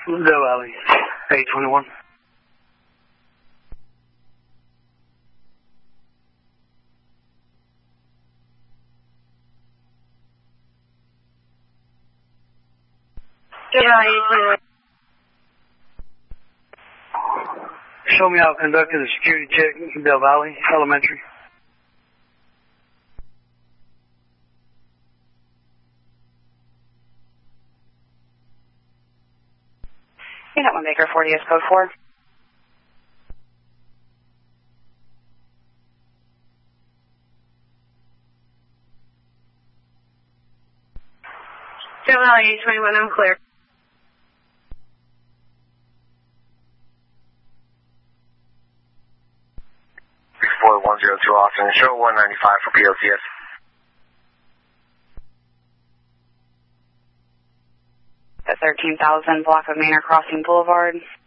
Del Valley, 821. Del Valley, 821. Show me how I conducted a security check in Del Valley Elementary. Unit 1 Baker 40 is code 4. Del Valley 821, I'm clear. Before 102 Austin, show 195 for PLCS. The 13,000 block of Manor Crossing Boulevard.